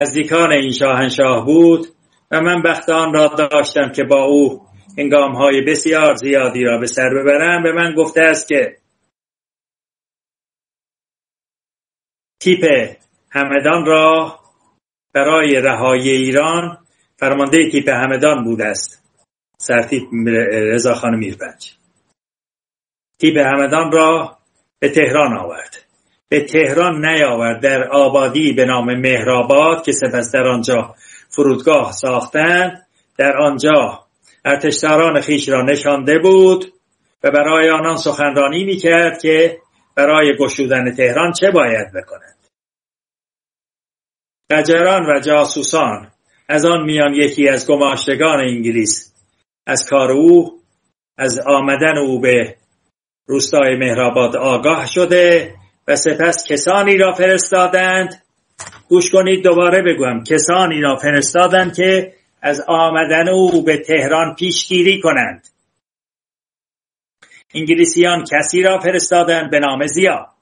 نزدیکان این شاهنشاه بود و من بخت آن را داشتم که با او هنگام‌های بسیار زیادی را به سر ببرم. به من گفته است که تیپ همدان را برای رهایی ایران، فرمانده تیپ همدان بود است سرتیپ رضاخان میرپنج، تیپ همدان را به تهران آورد. به تهران نیاورد، در آبادی به نام مهرآباد که سپس در آنجا فرودگاه ساختند، در آنجا ارتشداران خویش را نشانده بود و برای آنان سخنرانی میکرد که برای گشودن تهران چه باید بکنند. قجران و جاسوسان از آن میان یکی از گماشتگان انگلیس از کار او، از آمدن او به روستای مهرآباد آگاه شده و سپس کسانی را فرستادند. گوش کنید دوباره بگویم، کسانی را فرستادند که از آمدن او به تهران پیشگیری کنند. انگلیسیان کسی را فرستادند به نام زیا.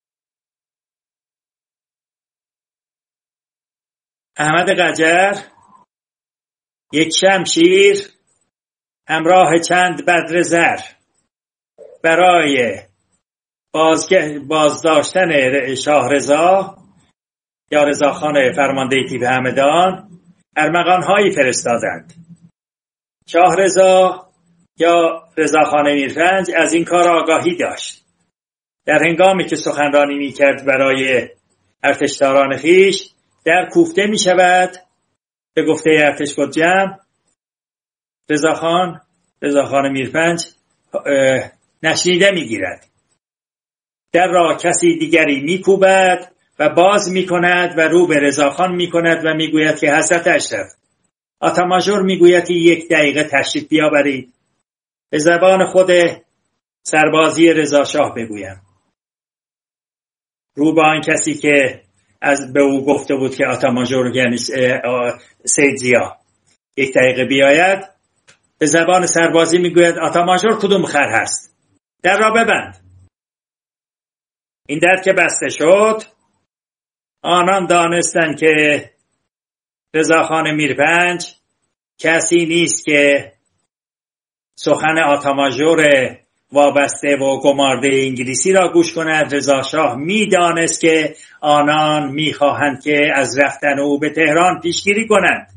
احمد قجر یک شمشیر همراه چند بدر زر برای بازداشتن شاه رضا یا رضاخان فرمانده تیپ همدان ارمغان‌هایی فرستادند. شاه رضا یا رضاخان میرپنج از این کار آگاهی داشت. در هنگامی که سخنرانی میکرد برای ارتشداران خویش در کوفته میشود، به گفته ارتش جمع رضاخان میرپنج نشنیده میگیرد. در را کسی دیگری میکوبد و باز میکند و رو به رضاخان میکند و میگوید که حضرت اشرف، آتاماژور میگوید که 1 دقیقه تشریف بیاورید. به زبان خود سربازی رضا شاه بگویم. رو به آن کسی که از به او گفته بود که آتاماژور یعنی سید زیا 1 دقیقه بیاید، به زبان سربازی میگوید آتاماژور کدوم خر هست؟ در را ببند. این در که بسته شد، آنان دانستند که رضاخان میرپنج کسی نیست که سخن آتاماژور وابسته و گمارده انگلیسی را گوش کند. رضا شاه میدانست که آنان میخواهند که از رفتن او به تهران پیشگیری کنند.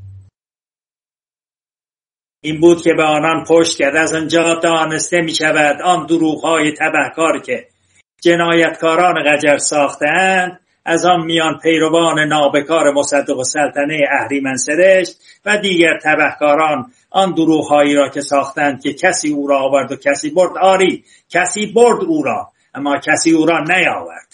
این بود که به آنان پشت کرد. از آنجا دانسته می شود آن دروغ‌های تبهکار که جنایتکاران قجر ساختند، از آن میان پیروان نابکار مصدق السلطنه اهریمن سرشت و دیگر تبهکاران آن دروغ‌هایی را که ساختند که کسی او را آورد و کسی برد. آری، کسی برد او را، اما کسی او را نیاورد.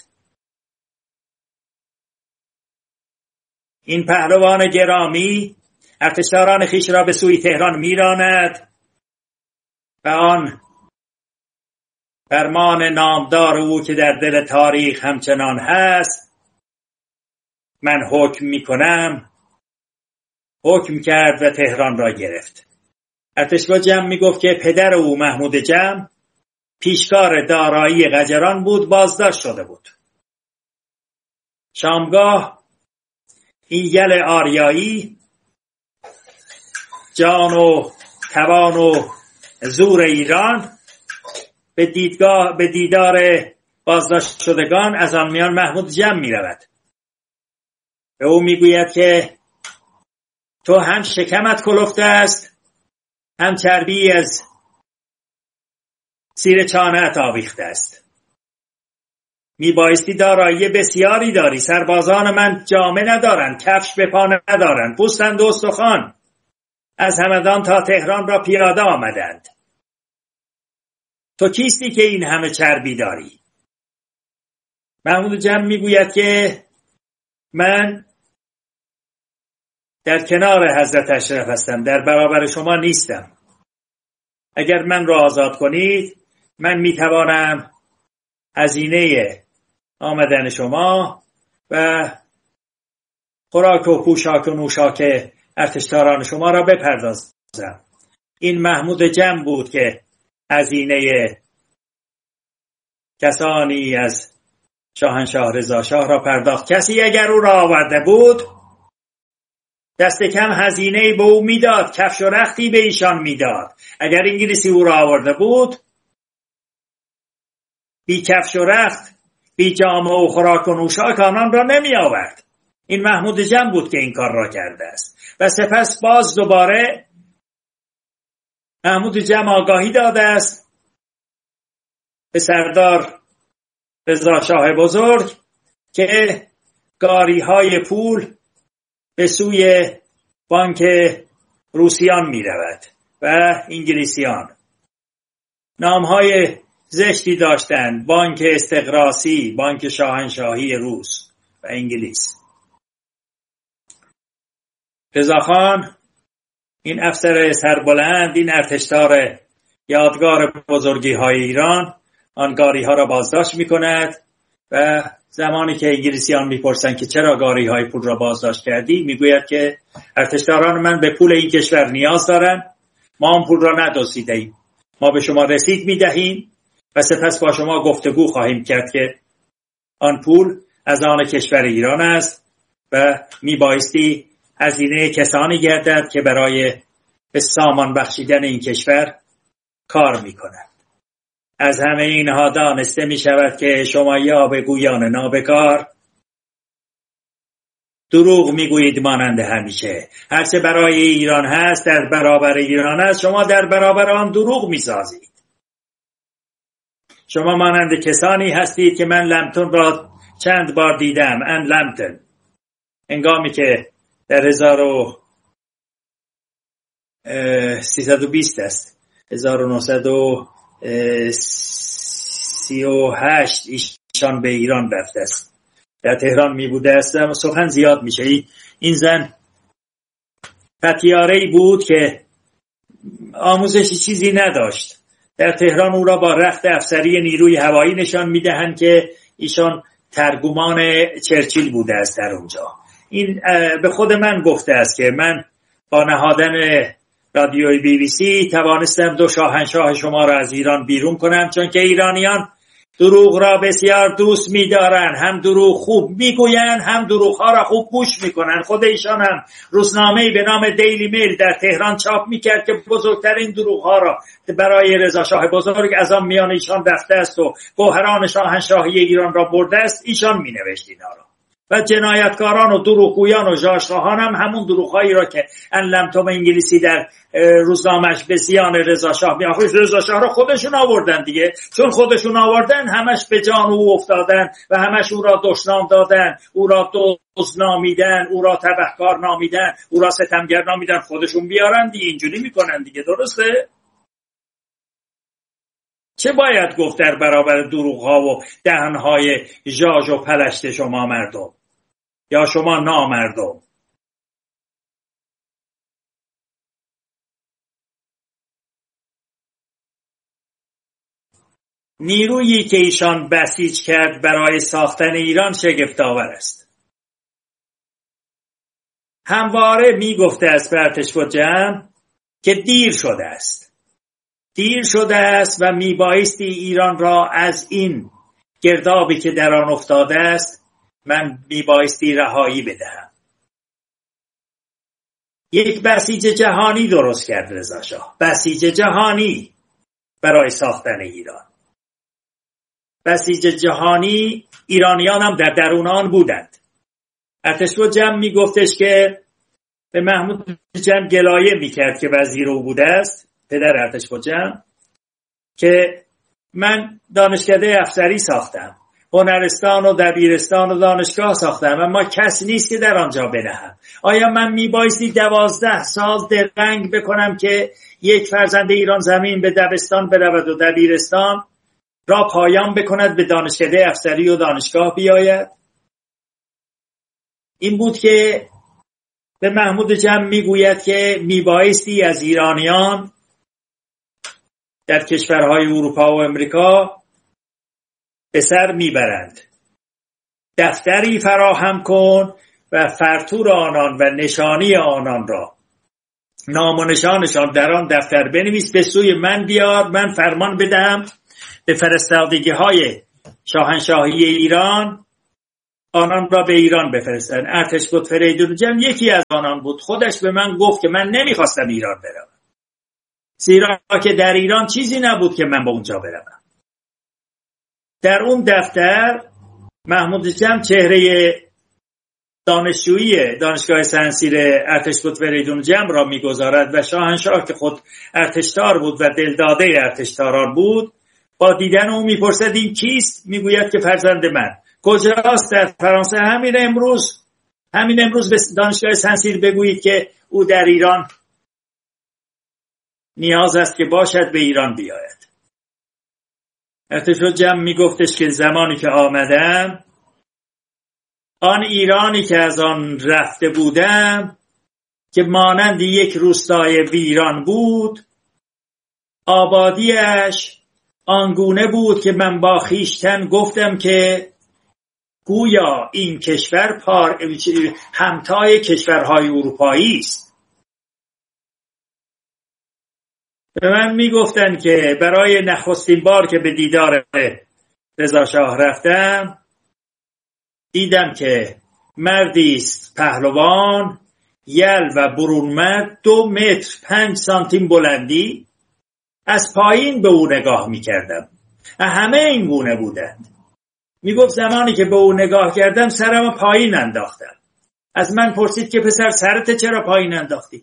این پهلوان گرامی ارتشداران خویش را به سوی تهران میراند و آن فرمان نامدار او که در دل تاریخ همچنان هست، من حکم میکنم، حکم کرد و تهران را گرفت. ارتشبا جمع میگفت که پدر او محمود جمع پیشکار دارایی قجران بود، بازداشت شده بود. شامگاه این یل آریایی جان و توان و زور ایران به دیدار بازداشت شدگان از آن میان محمود جمع می رود. به او می گوید که تو هم شکمت کلفته است، هم چربی از زیر چانه‌ات آویخته است. می بایستی دارایی بسیاری داری. سربازان من جامه ندارند، کفش به پا ندارند، پوستند و استخوان. از همدان تا تهران را پیاده آمدند. تو کیستی که این همه چربی داری؟ محمود جمع میگوید که من در کنار حضرت اشرف هستم، در برابر شما نیستم. اگر من را آزاد کنید، من میتوانم هزینه آمدن شما و خوراک و پوشاک و نوشاک ارتشداران شما را بپردازم. این محمود جمع بود که هزینه کسانی از شاهنشاه رضا شاه را پرداخت. کسی اگر او را آورده بود دست کم هزینه به او میداد، کفش و رختی به ایشان میداد. اگر انگلیسی او را آورده بود، بی کفش و رخت، بی جامه و خوراک و نوشاک آنان را نمی آورد. این محمود جم بود که این کار را کرده است. و سپس باز دوباره محمود جم آگاهی داده است به سردار رضا شاه بزرگ که گاری های پول به سوی بانک روسیان می رود و انگلیسیان. نام های زشتی داشتند: بانک استقراسی، بانک شاهنشاهی روس و انگلیس. رضاخان، این افسر سربلند، این ارتشدار یادگار بزرگی های ایران، آن گاری ها را بازداشت می کند و زمانی که انگلیسیان میپرسند که چرا گاری های پول را بازداشت کردی، میگوید که ارتشداران من به پول این کشور نیاز دارند، ما آن پول را ندزدیده ایم، ما به شما رسید میدهیم و سپس با شما گفتگو خواهیم کرد که آن پول از آن کشور ایران است و میبایستی هزینه کسانی گردد که برای به سامان بخشیدن این کشور کار میکنند. از همه اینها دانسته می شود که شما یاوه‌گویان نابکار دروغ می گویید مانند همیشه. هرچه برای ایران هست در برابر ایران است، شما در برابر آن دروغ می سازید. شما مانند کسانی هستید که من لمتون را چند بار دیدم، ان لمتن، هنگامی که در 1320 است، 1938 ایشان به ایران رفته است، در تهران می بوده است. سخن زیاد میشه. این زن پتیاره‌ای بود که آموزشی چیزی نداشت. در تهران او را با رخت افسری نیروی هوایی نشان میدهند که ایشان ترجمان چرچیل بوده است در اونجا. این به خود من گفته است که من با نهادن رادیوی BBC توانستم دو شاهنشاه شما را از ایران بیرون کنم، چون که ایرانیان دروغ را بسیار دوست می‌دارند، هم دروغ خوب میگویند، هم دروغ‌ها را خوب گوش میکنند. خود ایشان هم روزنامه‌ای به نام دیلی میل در تهران چاپ میکرد که بزرگترین دروغ‌ها را برای رضا شاه بزرگ از آن میان ایشان رفته است و گوهران شاهنشاهی ایران را برده است، ایشان مینوشت اینا را. و جنایتکاران و دروغگویان و ژاژخواهان هم همون دروغ‌هایی را که ان لمتم انگلیسی در روزنامه‌اش به زیان رضا شاه رضا شاه را خودشون آوردن دیگه. چون خودشون آوردن، همش به جان او افتادن و همش او را دشنام دادن، او را دزد نامیدن، او را تبهکار نامیدن، او را ستمگر نامیدن. خودشون بیارن دیگه، اینجوری میکنن دیگه. درسته؟ چه باید گفت در برابر دروغ‌ها و دهن‌های ژاژ و پلشت شما مردم یا شما نامردم؟ نیرویی که ایشان بسیج کرد برای ساختن ایران شگفت‌آور است. همواره میگفته است به ارتش‌جمع که دیر شده است و میبایستی ایران را از این گردابی که در آن افتاده است من میبایستی رهایی بدهم. یک بسیج جهانی درست کرد رضا شاه، بسیج جهانی برای ساختن ایران. بسیج جهانی، ایرانیان هم در درون آن بودند. ارتش‌جمع میگفتش که به محمود جمع گلایه میکرد که وزیر او بوده است، پدر ارتش‌جمع، که من دانشکده افسری ساختم، هنرستان و دبیرستان و دانشگاه ساختم، اما کسی نیست که در آنجا بنهم. آیا من میبایستی 12 سال درنگ بکنم که یک فرزند ایران زمین به دبستان برود و دبیرستان را پایان بکند به دانشکده افسری و دانشگاه بیاید؟ این بود که به محمود جمع میگوید که میبایستی از ایرانیان در کشورهای اروپا و امریکا به سر میبرند. دفتری فراهم کن و فرتور آنان و نشانی آنان را، نام و نشانشان در آن دفتر بنویس، به سوی من بیار، من فرمان بدهم به فرستادگی‌های شاهنشاهی ایران آنان را به ایران بفرستند. ارتشبد فریدونجم یکی از آنان بود. خودش به من گفت که من نمیخواستم ایران بروم، زیرا که در ایران چیزی نبود که من به اونجا بروم. در اون دفتر محمود جم چهره دانشجویی دانشگاه سنسیر ارتشبد فریدونجم را میگذارد و شاهنشاه که خود ارتشتار بود و دلداده ارتشتاران بود، با دیدن او میپرسد این کیست؟ میگوید که فرزند من. کجاست؟ در فرانسه. همین امروز به دانشگاه سنسیر بگویید که او در ایران نیاز است که باشد، به ایران بیاید. ارتشبد جم میگفتش که زمانی که آمدم، آن ایرانی که از آن رفته بودم که مانند یک روستای ویران بود، آبادیش آنگونه بود که من با خویشتن گفتم که گویا این کشور همتای کشورهای اروپایی است. به من میگفتن که برای نخستین بار که به دیدار رضا شاه رفتم، دیدم که مردی است پهلوان، یل و برونمرد، 2 متر 5 سانتیم بلندی. از پایین به او نگاه میکردم. همه این گونه بودند. میگفت زمانی که به او نگاه کردم سرم پایین انداختم. از من پرسید که پسر سرت چرا پایین انداختی؟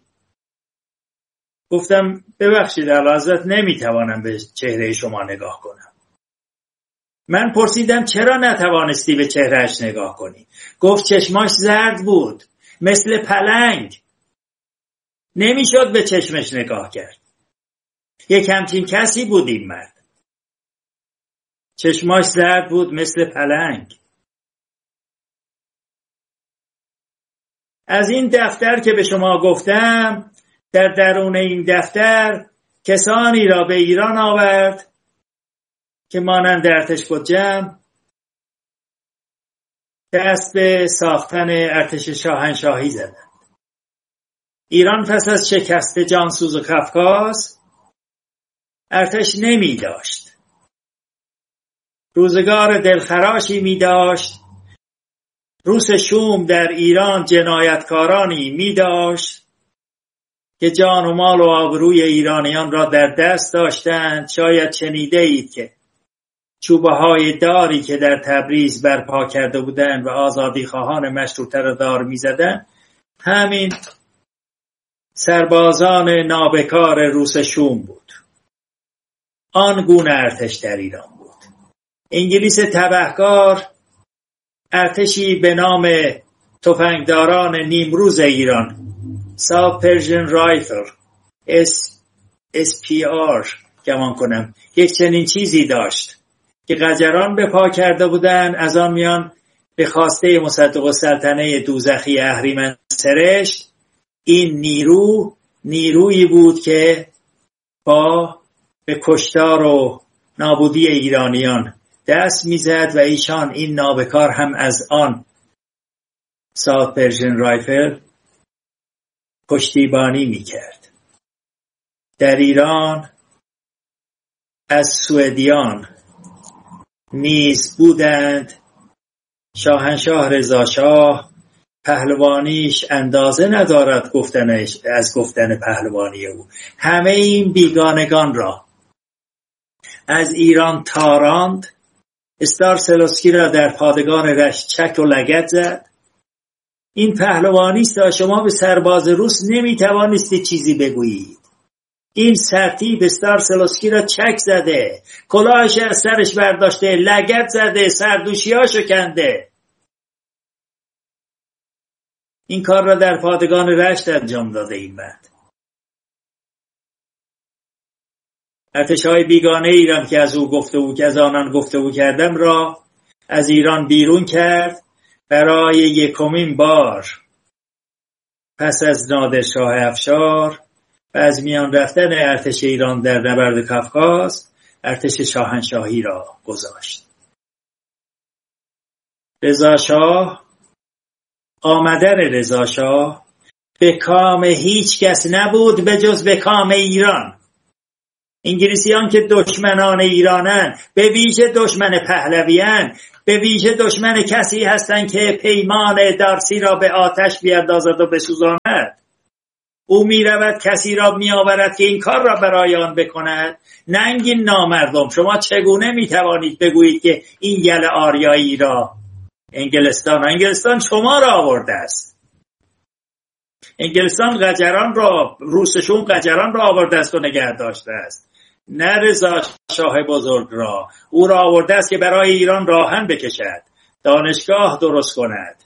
گفتم ببخشید اعلیحضرت، نمیتوانم به چهره شما نگاه کنم. من پرسیدم چرا نتوانستی به چهرهش نگاه کنی؟ گفت چشماش زرد بود، مثل پلنگ، نمیشد به چشمش نگاه کرد. یک همچین کسی بود این مرد، چشماش زرد بود مثل پلنگ. از این دفتر که به شما گفتم، در درون این دفتر کسانی را به ایران آورد که مانند ارتشبد جم دست به ساختن ارتش شاهنشاهی زدند. ایران پس از شکست جانسوز و کفکاس ارتش نمی داشت. روزگار دلخراشی می داشت. روس شوم در ایران جنایتکارانی می داشت که جان و مال و آبروی ایرانیان را در دست داشتند. شاید شنیده اید که چوبه های داری که در تبریز برپا کرده بودند و آزادی خواهان مشروطه را دار می زدند، همین سربازان نابکار روس شوم بود. آن گونه ارتش در ایران بود. انگلیس تبهکار ارتشی به نام تفنگداران نیمروز ایران، ساوت پرژن رایفل، SPR گمان کنم، یک چنین چیزی داشت که قجران به پا کرده بودند. از آن میان به خواسته مصدق السلطنه دوزخی اهریمن سرشت، این نیرویی بود که به کشتار و نابودی ایرانیان دست میزد و ایشان این نابکار هم از آن ساوت پرژن رایفل پشتیبانی میکرد. در ایران از سوئدیان نیز بودند. شاهنشاه رضا شاه پهلوانیش اندازه ندارد از گفتن پهلوانی او. همه این بیگانگان را از ایران تاراند. استارسلوسکی را در پادگان رشت چک و لگد زد. این پهلوانی است. شما به سرباز روس نمیتوانستی چیزی بگویید. این سرتیپ استارسلوسکی را چک زده، کلاهش از سرش برداشته، لگد زده، سردوشیاشو کنده. این کار را در پادگان رشت انجام داده این مرد. ارتش‌های بیگانه ایران که از آنان گفتگو کردم را از ایران بیرون کرد. برای یکمین بار پس از نادرشاه افشار و از میان رفتن ارتش ایران در نبرد کافکاس، ارتش شاهنشاهی را گذاشت. آمدن رضا شاه به کام هیچ کس نبود به جز به کام ایران. انگلیسیان که دشمنان ایرانن، به ویژه دشمن پهلویان، به ویژه دشمن کسی هستند که پیمان دارسی را به آتش بیاندازد و بسوزاند. او میرود کسی را میآورد که این کار را برای آن بکند. ننگین نامردم، شما چگونه میتوانید بگویید که این یل آریایی را انگلستان شما را آورده است؟ انگلستان قجران را، روسشون قجران را آورده است و نگه داشته است، نه رضا شاه بزرگ را. او را آورده است که برای ایران راهن بکشد، دانشگاه درست کند.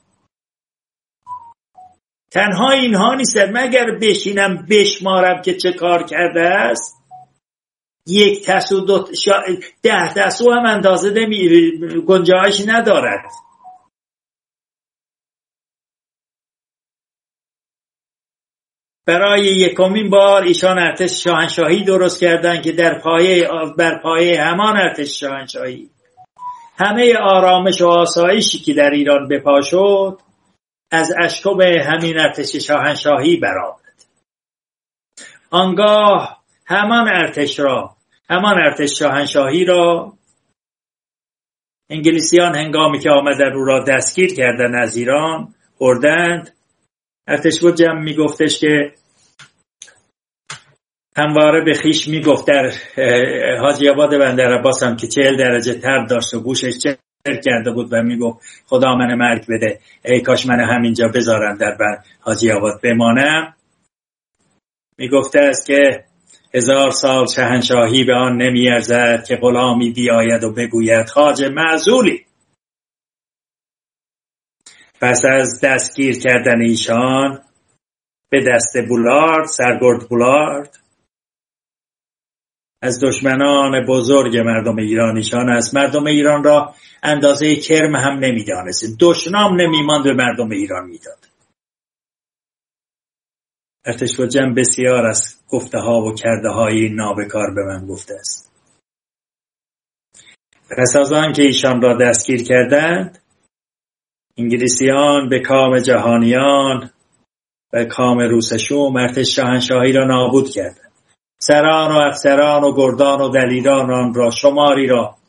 تنها اینها نیستند، مگر بشینم بشمارم که چه کار کرده است؟ 1 تسو 10 تسو هم اندازه گنجایش ندارد. برای 1مین بار ایشان ارتش شاهنشاهی درست کردند که بر پایه همان ارتش شاهنشاهی همه آرامش و آسایشی که در ایران بپا شد از اشکوب همین ارتش شاهنشاهی برآمد. آنگاه همان ارتش شاهنشاهی را انگلیسیان هنگامی که آمدن او را دستگیر کردن از ایران بردند. ارتشبد میگفتش که همواره به خیش میگفت در حاجی آباد بندر عباس هم که 40 درجه تب داشت و گوشش چرک کرده بود و میگفت خدا من مرگ بده، ای کاش من همینجا بذارن در حاجی آباد بمانم. میگفته است که 1000 سال شاهنشاهی به آن نمیارزد که غلامی بیاید و بگوید خواجه معزولی. پس از دستگیر کردن ایشان به دست سرگرد بولارد از دشمنان بزرگ مردم ایرانیشان است. مردم ایران را اندازه کرم هم نمیدانست، دشنام نمیماند به مردم ایران میداد. ارتشبد بسیار از گفته ها و کرده های نابکار به من گفته است. پس از آن که ایشان را دستگیر کردند، انگلیسیان به کام جهانیان و کام روسشوم ارتش شاهنشاهی را نابود کردند. سران و افسران و گردان و دلیران آن را شماری را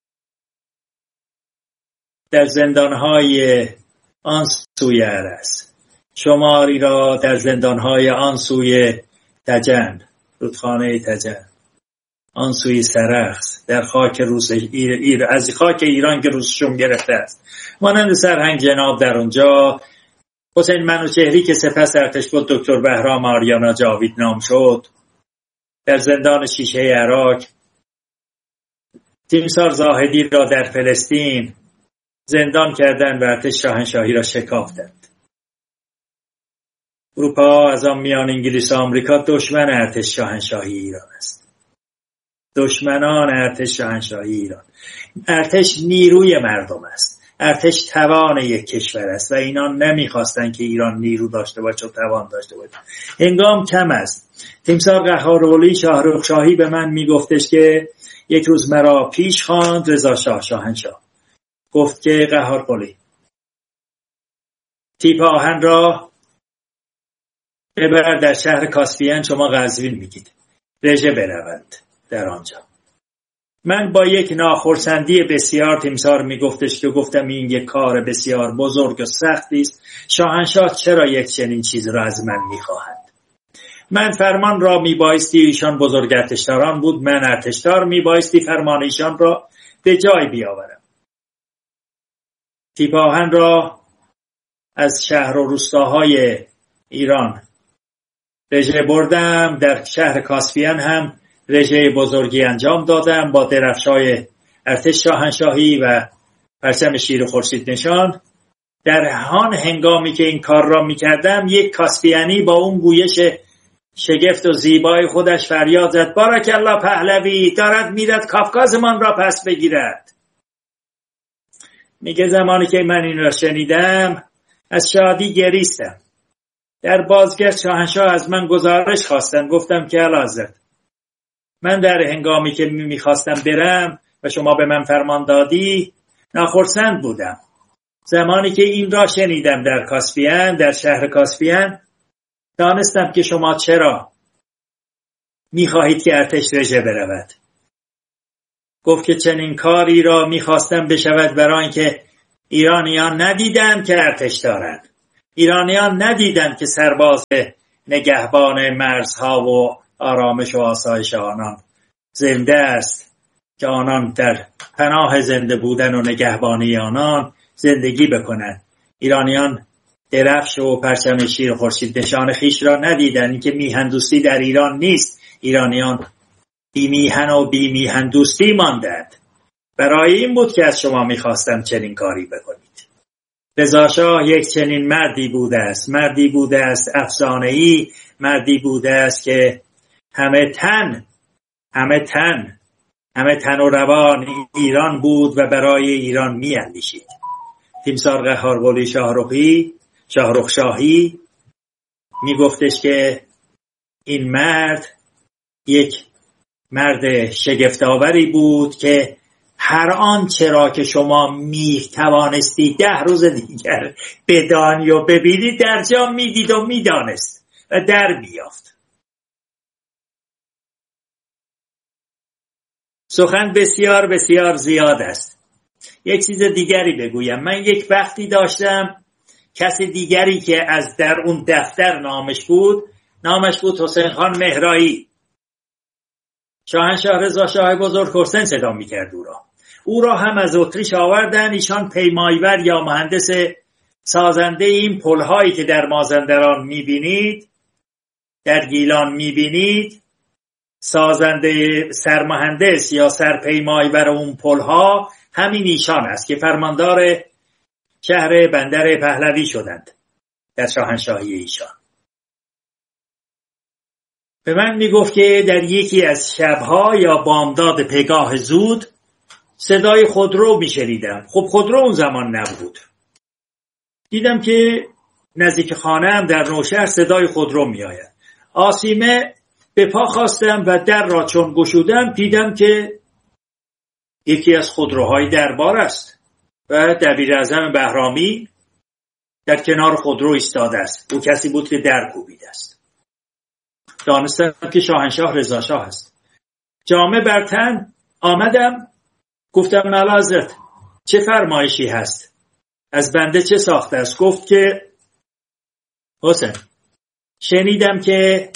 در زندانهای آن سوی ارس، شماری را در زندانهای آن سوی تجن، رودخانه تجن، آن سوی سرخس، در خاک از خاک ایران که روسشون گرفته است، مانند سرهنگ جناب در اونجا، حسین منوچهری که سپس ارتشبد دکتر بهرام آریانا جاوید نام شد، در زندان شیشه عراق، تیمسار زاهدی را در فلسطین زندان کردند و ارتش شاهنشاهی را شکافتند. اروپا از آن میان انگلیس و آمریکا دشمن ارتش شاهنشاهی ایران است. دشمنان ارتش شاهنشاهی ایران. ارتش نیروی مردم است. ارتش توان یک کشور است و اینا نمیخواستن که ایران نیرو داشته باشه و توان داشته باشه. هنگام کم است. تیمسار قهارقلی شاهرخشاهی به من میگفتش که یک روز مرا پیش خواند رضا شاه شاهنشاه. گفت که قهارقلی، تیپ آهن را ببر در شهر کاسپین، شما قزوین میگید، رژه بروند در آنجا. من با یک ناخرسندی بسیار تیمسار میگفتش که گفتم این یک کار بسیار بزرگ و سختی است، شاهنشاه چرا یک چنین چیز را از من میخواهند؟ من فرمان را میبایستی، ایشان بزرگ ارتشداران بود، من ارتشدار، میبایستی فرمان ایشان را به جای بیاورم. تیپ آهن را از شهر و روستاهای ایران رژه بردم، در شهر کاسپین هم رژه بزرگی انجام دادم با درفشای ارتش شاهنشاهی و پرچم شیر خورشید نشان. در هان هنگامی که این کار را میکردم، یک کاسپیانی با اون گویش شگفت و زیبای خودش فریاد زد بارک الله پهلوی دارد میرد کافکازمان را پس بگیرد. میگه زمانی که من این را شنیدم از شادی گریستم. در بازگشت شاهنشاه از من گزارش خواستن. گفتم که اعلیحضرت، من در هنگامی که میخواستم برم و شما به من فرمان دادی ناخرسند بودم. زمانی که این را شنیدم در کاسپین، در شهر کاسپین، دانستم که شما چرا میخواهید که ارتش رژه برود. گفت که چنین کاری را میخواستم بشود برای اینکه ایرانیان ندیدند که ارتش دارند. ایرانیان ندیدند که سرباز نگهبان مرزها و آرامش و آسایش آنان زنده است، که آنان در پناه زنده بودن و نگهبانی آنان زندگی بکنند. ایرانیان درفش و پرچم شیر خورشید نشان خیش را ندیدند. اینکه میهن دوستی در ایران نیست. ایرانیان بی میهن و بی میهن دوستی ماندند. برای این بود که از شما میخواستم چنین کاری بکنید. رضا شاه یک چنین مردی بوده است. مردی بوده است افسانه‌ای. مردی بوده است که همه تن و روان ایران بود و برای ایران میاندیشید. تیمسار قهارقلی شاهرخ شاهی میگفتش که این مرد یک مرد شگفت‌آوری بود که هر آنچه را که شما میتوانستی 10 روز دیگر بدانی و ببینی در جا میدید و میدانست و در میافت. سخن بسیار بسیار زیاد است. یک چیز دیگری بگویم. من یک وقتی داشتم کسی دیگری که از در اون دفتر نامش بود حسین خان مهرایی. شاهنشاه رضا شاه بزرگ‌حسین صدا می‌کرد او را هم از اتریش آوردن. ایشان پیمایور یا مهندس سازنده این پل‌هایی که در مازندران می‌بینید، در گیلان می‌بینید، سازنده سرمهندس یا سرپیمایور اون پل‌ها همین ایشان است که فرماندار شهر بندر پهلوی شدند در شاهنشاهی ایشان. به من میگفت که در یکی از شبها یا بامداد پگاه زود صدای خودرو میشنیدم. خب خودرو اون زمان نبود. دیدم که نزدیک خانه‌ام در نوشهر صدای خودرو میآید. آسیمه به پا خواستم و در را چون گشودم دیدم که یکی از خودروهای دربار است و دبیراعظم بهرامی در کنار خودرو ایستاده است. او کسی بود که در کوبیده است. دانستم که شاهنشاه رضا شاه است. جامه بر تن آمدم، گفتم اعلی حضرت چه فرمایشی هست؟ از بنده چه ساخته است؟ گفت که حسین، شنیدم که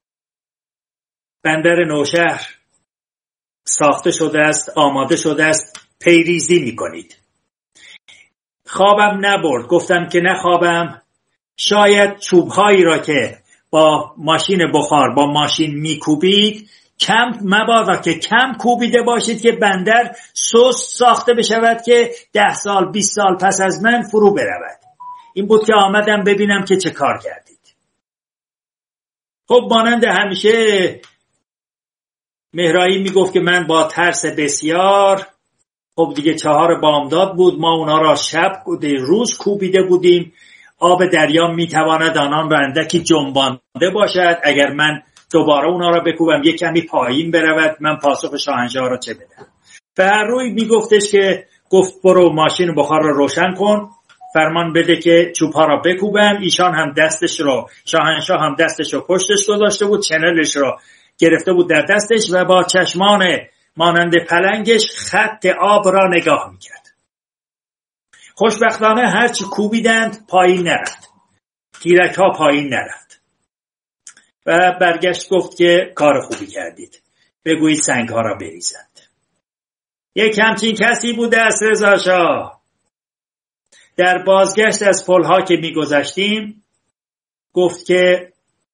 بندر نوشهر ساخته شده است، آماده شده است، پیریزی میکنید. خوابم نبرد. گفتم که نخوابم. شاید چوبهایی را که با ماشین بخار با ماشین میکوبید مبادا که کم کوبیده باشید که بندر سست ساخته بشود که 10 سال 20 سال پس از من فرو برود. این بود که آمدم ببینم که چه کار کردید. خب مانند همیشه مهرایی میگفت که من با ترس بسیار، خب دیگه 4 بامداد بود، ما اونا را روز کوبیده بودیم. آب دریا میتواند آنان را اندکی جنبانده باشد. اگر من دوباره اونا را بکوبم یک کمی پایین برود، من پاسخ شاهنشاه را چه بدم؟ به هر روی میگفتش که گفت برو ماشین بخار را روشن کن، فرمان بده که چوبها را بکوبم. ایشان هم دستش رو، شاهنشاه هم دستش رو پشتش گذاشته بود، چنلش رو گرفته بود در دستش و با چشمان مانند پلنگش خط آب را نگاه میکرد. خوشبختانه هرچی کوبیدند پایین نرفت، تیرک ها پایین نرفت و برگشت گفت که کار خوبی کردید، بگویید سنگ ها را بریزند. یک همچین کسی بوده است رضا شاه. در بازگشت از پلها که میگذشتیم گفت که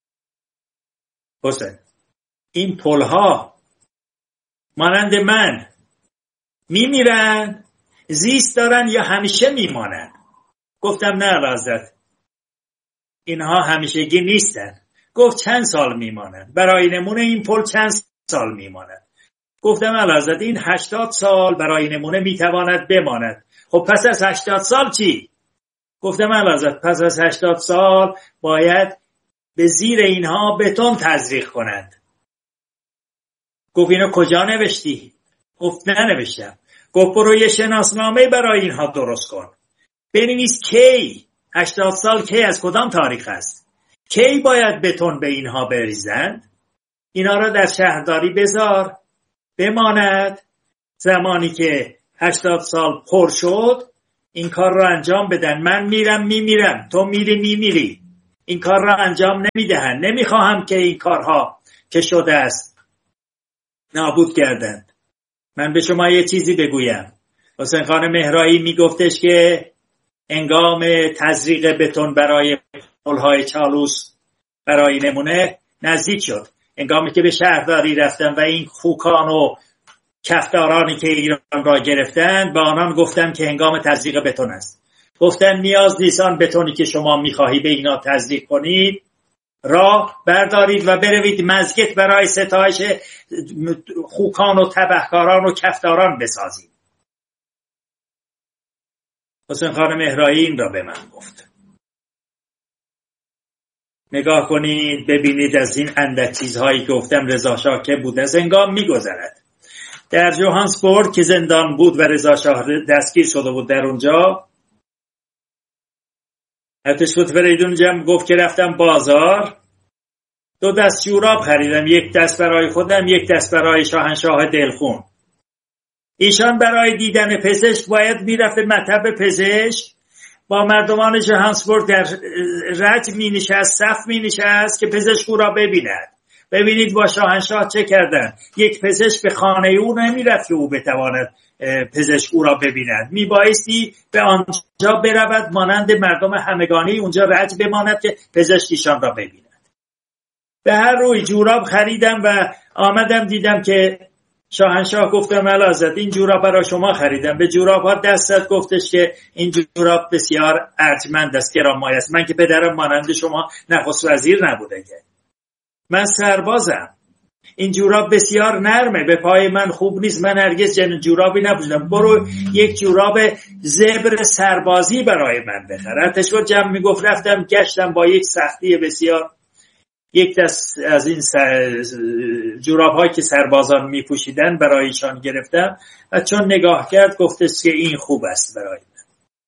حسین، این پلها مانند من میمیرن، زیست دارن یا همیشه میمانن؟ گفتم نه اعلیحضرت، اینها همیشگی نیستن. گفت چند سال میمانن؟ برای نمونه این پل چند سال میمانن؟ گفتم اعلیحضرت این 80 سال برای نمونه میتواند بماند. خب پس از 80 سال چی؟ گفتم اعلیحضرت پس از 80 سال باید به زیر اینها بتون تزریق کنند. گفت اینو کجا نوشتی؟ گفت ننوشتم. گفت برو یه شناسنامه برای اینها درست کن، بنویس کی 80 سال کی، از کدام تاریخ است، کی باید بتون به اینها بریزند. اینا را در شهرداری بذار بماند زمانی که 80 سال پر شد این کار را انجام بدن. من میرم میمیرم، تو میری میمیری، این کار را انجام نمیدهند. نمیخواهم که این کارها که شده است نابود گردند. من به شما یه چیزی بگویم. حسین خان مهرایی میگفتش که هنگام تزریق بتون برای پل‌های چالوس برای نمونه نزدیک شد. هنگامی که به شهرداری رفتم و این خوکان و کفتارانی که ایران را گرفتند با آنان گفتم که هنگام تزریق بتون است. گفتن نیاز نیست آن بتونی که شما میخواهی به اینا تزریق کنید راه بردارید و بروید مسجد برای ستایش خوکان و تبهکاران و کفتاران بسازید. حسین خان مهرایی این را به من گفت. نگاه کنید ببینید از این اندک چیزهایی که گفتم رضا شاه که بود از هنگام میگذرد. در جوهانسبورگ که زندان بود و رضا شاه دستگیر شده بود در اونجا، ارتشفت فریدون جمع گفت که رفتم بازار 2 دست جوراب خریدم، 1 دست برای خودم 1 دست برای شاهنشاه دلخون. ایشان برای دیدن پزشک باید میرفت مطب پزشک، با مردمان جوهانسبورگ در رج می نشست، صف می نشست که پزشک او را ببیند. ببینید با شاهنشاه چه کردن. یک پزشک به خانه او نمی رفت که او بتواند پزشک او را ببیند، می بایستی به آنجا برود مانند مردم همگانی اونجا رج بماند که پزشکیشان را ببیند. به هر روی جوراب خریدم و آمدم دیدم که شاهنشاه گفتم علازت این جوراب برای شما خریدم. به جوراب ها دست زد گفتش که این جوراب بسیار ارجمند است، گرانمایه است. من که پدرم مانند شما نخست وزیر نبوده که من سربازم، این جوراب بسیار نرمه، به پای من خوب نیست، من هرگز چنین جورابی نپوشیدم، برو یک جوراب زبر سربازی برای من بخر. ارتشفت جمع میگفت رفتم گشتم با یک سختی بسیار 1 دست از این جوراب‌هایی که سربازان می‌پوشیدن برای ایشان گرفتم و چون نگاه کرد گفتش که این خوب است برای من.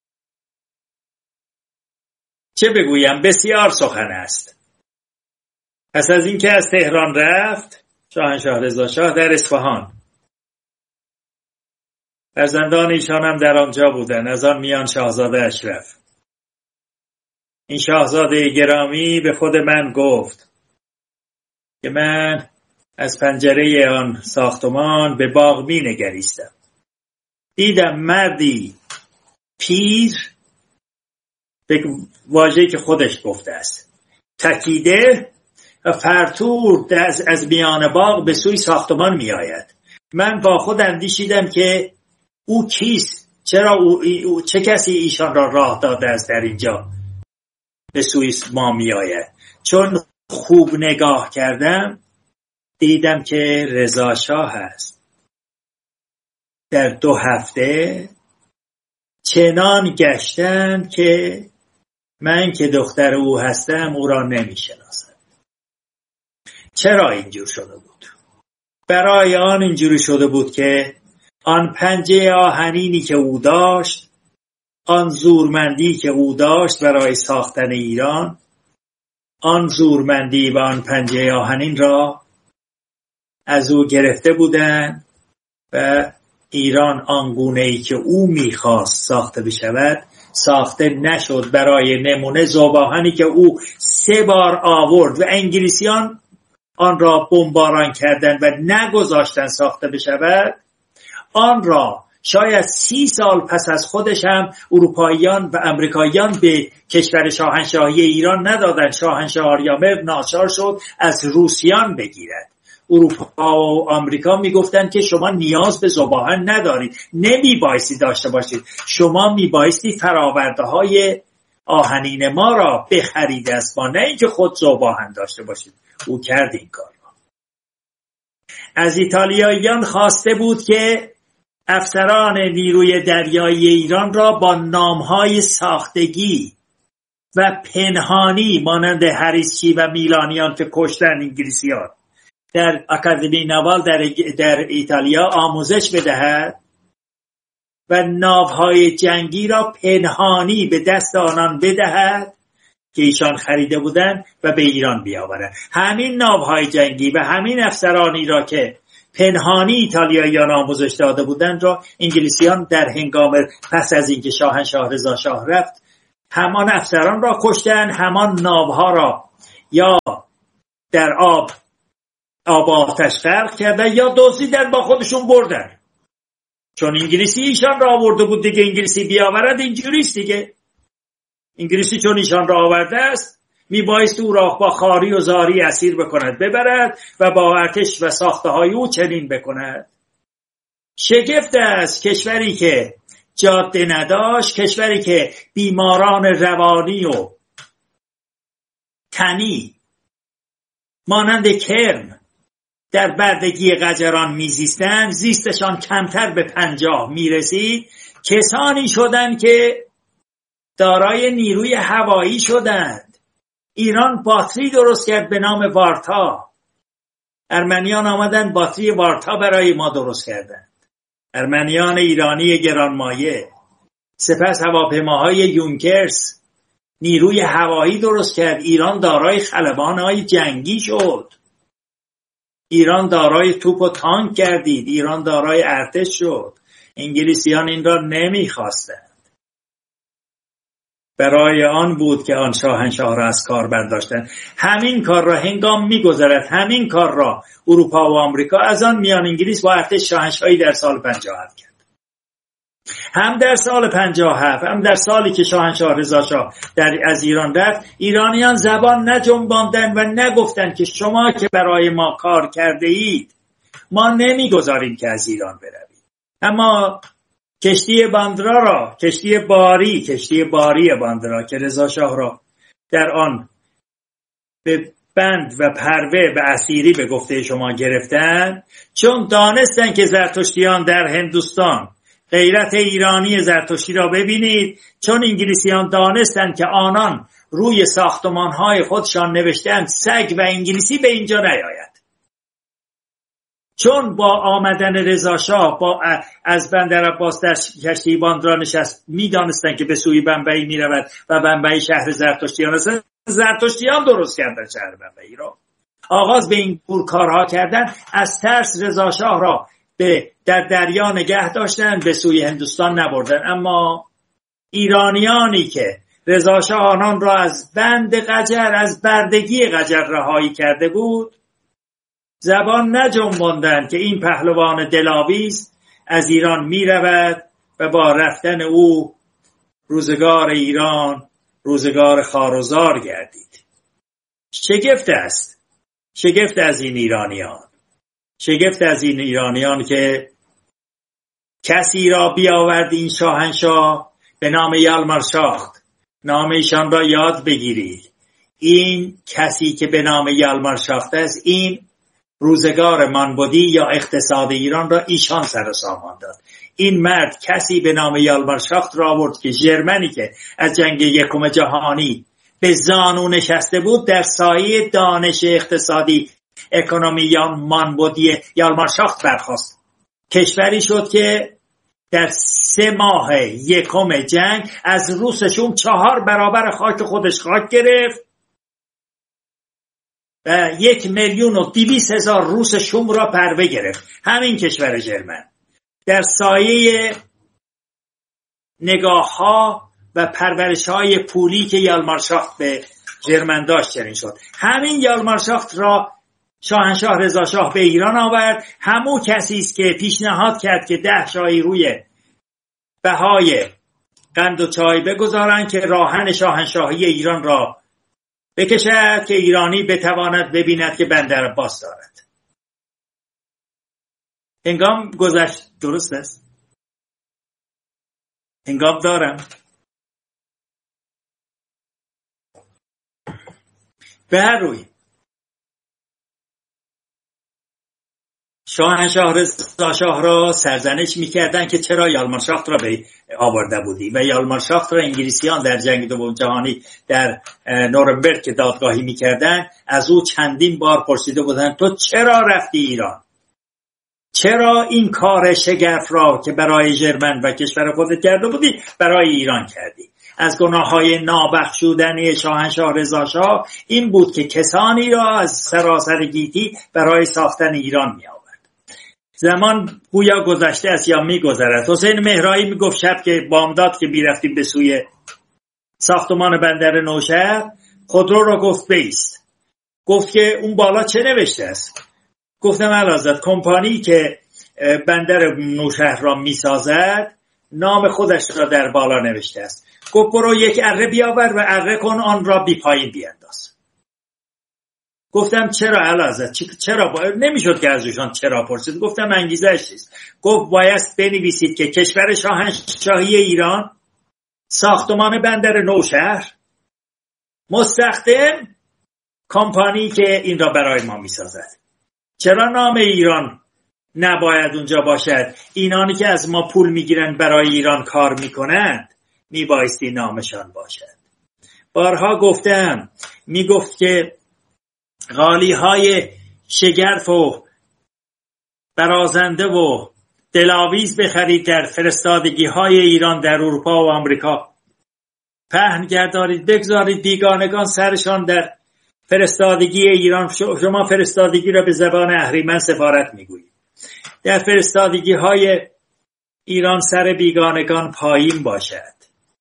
چه بگویم، بسیار سخن است. پس از اینکه از تهران رفت شاهنشاه رضا شاه در اصفهان، فرزندان ایشان هم در آنجا بودن، از آن میان شاهزاده اشرف. این شاهزاده گرامی به خود من گفت که من از پنجره آن ساختمان به باغ می نگریستم. دیدم مردی پیر، به واژه‌ای که خودش گفته است، تکیده و فرتور از میان باغ به سوی ساختمان می آید. من با خود اندیشیدم که او کیست؟ چرا چه کسی ایشان را راه داده است در اینجا به سوی ما می آید؟ چون خوب نگاه کردم دیدم که رضا شاه است. در 2 هفته چنان گشتند که من که دختر او هستم او را نمی شناسم. چرا اینجور شده بود؟ برای آن اینجوری شده بود که آن پنجه آهنینی که او داشت، آن زورمندی که او داشت برای ساختن ایران، آن زورمندی و آن پنجه آهنین را از او گرفته بودند و ایران آنگونه‌ای که او می‌خواست ساخته بشود ساخته نشد. برای نمونه ذوب‌آهنی که او 3 بار آورد و انگلیسیان آن را بمباران کردند و نگذاشتند ساخته بشود، آن را شاید 30 سال پس از خودش هم اروپاییان و امریکاییان به کشور شاهنشاهی ایران ندادند. شاهنشاه آریامر ناچار شد از روسیان بگیرد. اروپا و آمریکا میگفتند که شما نیاز به ذوب‌آهن ندارید، نمیبایستی داشته باشید، شما میبایستی فراورده های آهنین ما را بخرید از ما، نه اینکه خود ذوب‌آهن داشته باشید. او کرد این کار را. از ایتالیاییان خواسته بود که افسران نیروی دریایی ایران را با نامهای ساختگی و پنهانی مانند هریسچی و میلانیان که کشتن انگلیسیان در اکادمی نوال در ایتالیا آموزش بدهد و ناوهای جنگی را پنهانی به دست آنان بدهد که ایشان خریده بودند و به ایران بیاورد. همین ناوهای جنگی و همین افسرانی را که پنهانی ایتالیاییان آموزش داده بودند را انگلیسیان در هنگام پس از اینکه شاهنشاه رضا شاه رفت همان افسران را کشتن، همان ناوها را یا در آب آتش غرق کردن یا دزدیدن با خودشون بردن. چون انگلیسی ایشان را آورده بود دیگه، انگلیسی بیاورد اینجوریست دیگه. انگلیسی چون ایشان را آورده است میبایست او را با خاری و زاری اسیر بکند ببرد و با ارتش و ساخته های او چنین بکند. شگفت است کشوری که جاده نداشت، کشوری که بیماران روانی و تنی مانند کرم در بردگی قجران میزیستند، زیستشان کمتر به 50 میرسید، کسانی شدند که دارای نیروی هوایی شدند. ایران باتری درست کرد به نام وارتا. ارمنیان آمدن باتری وارتا برای ما درست کردند. ارمنیان ایرانی گرانمایه. سپس هواپیماهای یونکرس نیروی هوایی درست کرد. ایران دارای خلبان‌های جنگی شد. ایران دارای توپ و تانک گردید. ایران دارای ارتش شد. انگلیسیان این را نمیخواستند. برای آن بود که آن شاهنشاه را از کار برداشتند. همین کار را هنگام میگذرد، همین کار را اروپا و آمریکا از آن میان انگلیس با ارتش شاهنشاهی در سال 57 کرد. هم در سال 57 هم در سالی که شاهنشاه رضا شاه از ایران رفت، ایرانیان زبان نجنباندند و نگفتند که شما که برای ما کار کرده اید ما نمیگذاریم که از ایران بروید. اما کشتی باندرا را، کشتی باری باندرا که رضا شاه را در آن به بند و پروه به اسیری به گفته شما گرفتن، چون دانستن که زرتشتیان در هندوستان، غیرت ایرانی زرتشتی را ببینید، چون انگلیسیان دانستند که آنان روی ساختمان‌های خودشان نوشتند سگ و انگلیسی به اینجا نیاید. چون با آمدن رضا شاه از بندر عباس در کشتی باندرا نشست، می‌دانستند که به سوی بمبئی می‌رود و بمبئی شهر زرتشتیان است. زرتشتیان درست کردن شهر بمبئی را. آغاز به این کارها کردن، از ترس رضا شاه را در دریا نگه داشتن، به سوی هندوستان نبردن. اما ایرانیانی که رضا شاه آنان را از بند قجر، از بردگی قجر رهایی کرده بود، زبان نجنباندند که این پهلوان دلاویز از ایران می رود و با رفتن او روزگار ایران روزگار خاروزار گردید. شگفت است، شگفت از این ایرانیان، شگفت از این ایرانیان که کسی را بیاورد این شاهنشاه به نام یالمار شاه. نام ایشان را یاد بگیرید. این کسی که به نام یالمار شاه است، این روزگار مانبودی یا اقتصاد ایران را ایشان سر و سامان داد. این مرد کسی به نام یالمار شاه را آورد که ژرمنی که از جنگ یکم جهانی به زانو نشسته بود، در سایه دانش اقتصادی اکونومی یا مانبودی یالمار شاه برخاست. کشوری شد که در 3 ماه یکم جنگ از روس شوم 4 برابر خاک خودش خاک گرفت و 1,200,000 روس شوم را پروه گرفت. همین کشور ژرمن در سایه نگاه‌ها و پرورش‌های پولی که یالمار شاه به ژرمن داشت چنین شد. همین یالمار شاه را شاهنشاه رضا شاه به ایران آورد. همون کسی است که پیشنهاد کرد که 10 شاهی روی بهای قند و چای بگذارن که راهن شاهنشاهی ایران را بکشد که ایرانی بتواند ببیند که بندر عباس دارد. هنگام گذشت، درست است؟ هنگام دارم. به هر روی شاهنشاه رضا شاه را سرزنش می‌کردند که چرا یالمار شاه را به آورده بودی و یالمار شاه را انگلیسیان در جنگ دوم جهانی در نورنبرگ که دادگاهی می‌کردند از او چندین بار پرسیده بودند تو چرا رفتی ایران؟ چرا این کار شگرف را که برای ژرمن و کشور خودت کرده بودی برای ایران کردی؟ از گناه‌های نابخشودنی شاهنشاه رضا شاه این بود که کسانی را از سراسر گیتی برای ساختن ایران می آورد. زمان گویا گذشته است یا میگذرد. حسین مهرایی میگفت شب که بامداد که میرفتیم به سوی ساختمان بندر نوشهر، خودرو را گفت بیست. گفت که اون بالا چه نوشته است؟ گفتم اعلیحضرت کمپانی که بندر نوشهر را میسازد نام خودش را در بالا نوشته است. گفت برو یک اره بیاور و اره کن آن را بی پایین بیانداز. گفتم چرا اعلیحضرت؟ چرا نمیشد که از ایشان چرا پرسید. گفتم انگیزه‌اش چیست؟ گفت بایست بنویسید که کشور شاهنشاهی ایران ساختمان بندر نوشهر مستخدم کمپانی که این را برای ما میسازد. چرا نام ایران نباید اونجا باشد؟ اینانی که از ما پول میگیرن برای ایران کار میکنند میبایستی نامشان باشد. بارها گفتم، میگفت که قالی های شگرف و برازنده و دلاویز بخرید در فرستادگی های ایران در اروپا و آمریکا، پهن گردارید بگذارید بیگانگان سرشان در فرستادگی ایران. شما فرستادگی را به زبان اهریمن سفارت میگویید. در فرستادگی های ایران سر بیگانگان پایین باشد.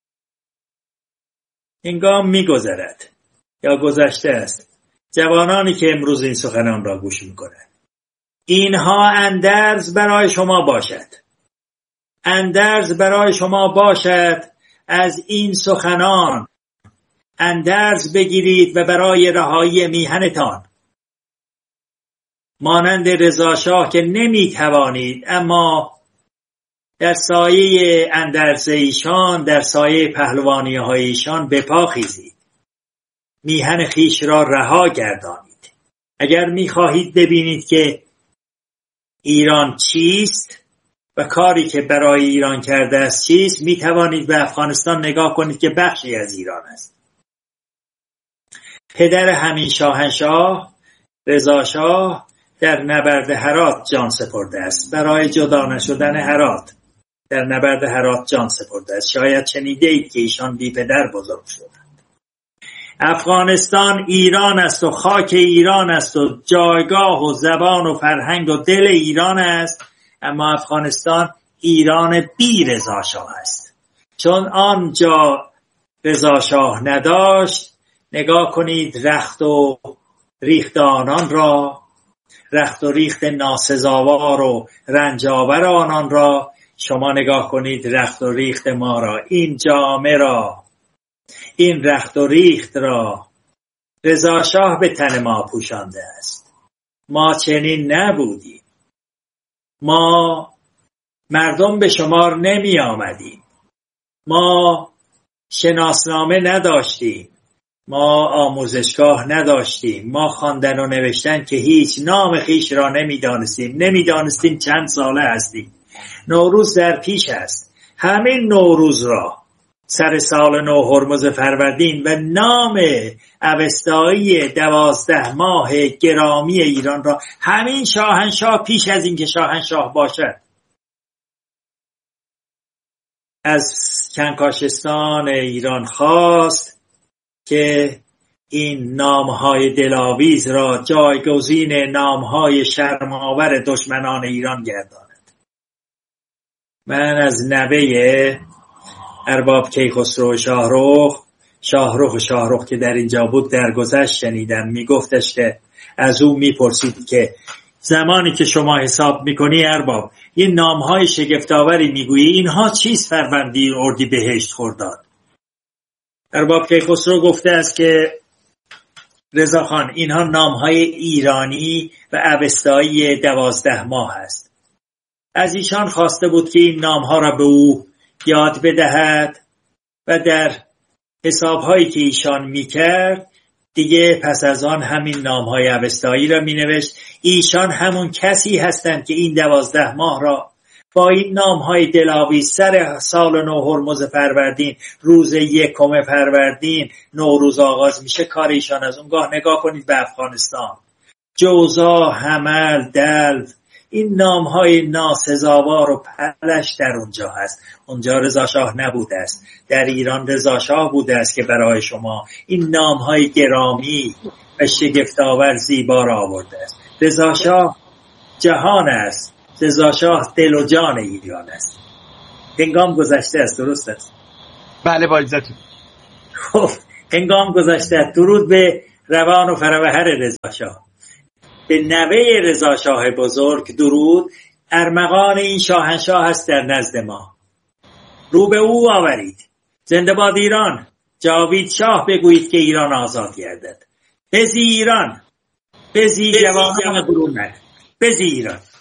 هنگام میگذرد یا گذشته است. جوانانی که امروز این سخنان را گوش میکنند، اینها اندرز برای شما باشد. اندرز برای شما باشد. از این سخنان اندرز بگیرید و برای رهایی میهنتان مانند رضا شاه که نمیتوانید اما در سایه اندرز ایشان، در سایه پهلوانی های ایشان به پا خیزید. میهن خیش را رها گردانید. اگر میخواهید ببینید که ایران چیست و کاری که برای ایران کرده است چیست، میتوانید به افغانستان نگاه کنید که بخشی از ایران است. پدر همین شاهنشاه رضا شاه در نبرد هرات جان سپرده است. برای جدا نشدن هرات در نبرد هرات جان سپرده است. شاید شنیده اید که ایشان بی پدر بزرگ شدند. افغانستان ایران است و خاک ایران است و جایگاه و زبان و فرهنگ و دل ایران است، اما افغانستان ایران بی رضا شاه است. چون آنجا رضا شاه نداشت، نگاه کنید رخت و ریخت آنان را، رخت و ریخت ناسزاوار و رنجاور آنان را. شما نگاه کنید رخت و ریخت ما را، این جامه را، این رخت و ریخت را رضا شاه به تن ما پوشانده است. ما چنین نبودیم. ما مردم به شمار نمی آمدیم. ما شناسنامه نداشتیم. ما آموزشگاه نداشتیم. ما خواندن و نوشتن که هیچ، نام خیش را نمیدانستیم چند ساله هستیم. نوروز در پیش است. همین نوروز را سر سال نو هرمز فروردین و نام اوستایی 12 ماه گرامی ایران را همین شاهنشاه پیش از اینکه شاهنشاه باشد از کنکاشستان ایران خواست که این نامهای دلاویز را جایگزین نامهای شرم‌آور دشمنان ایران گرداند. من از نوه ارباب کیخسرو شاهرخ که در اینجا بود درگذشت شنیدم. میگفتش که از او میپرسید که زمانی که شما حساب میکنی ارباب این نامهای شگفت‌آوری میگویی، اینها چیست؟ فروردین، اردیبهشت، خرداد. ارباب کیخسرو گفته است که رضاخان اینها نامهای ایرانی و اوستایی 12 ماه است. از ایشان خواسته بود که این نامها را به او یاد بدهد و در حسابهایی که ایشان میکرد دیگه پس از آن همین نامهای اوستایی را مینوشت. ایشان همون کسی هستند که این 12 ماه را با این نامهای دلاویز سر سال نو هرمز فروردین، روز 1 فروردین نوروز آغاز میشه، کار ایشان از اونگاه. نگاه کنید به افغانستان، جوزا، حمل، دلو، این نامهای ناسزاوار و پلش در اونجا هست. اونجا رضا شاه نبوده است، در ایران رضا شاه بوده است که برای شما این نامهای گرامی و شگفت‌آور زیبا را آورده است. رضا شاه جهان است، رضاشاه دل و جان ایران است. هنگام گذشته است، درست است؟ بله با عزتون. خب هنگام گذشته است. درود به روان و فروهر رضاشاه، به نوه رضاشاه بزرگ درود. ارمغان این شاهنشاه است در نزد ما، رو به او آورید. زنده باد ایران، جاوید شاه بگویید که ایران آزاد گردد. بزی ایران، بزی جوانان برون، بزی ایران.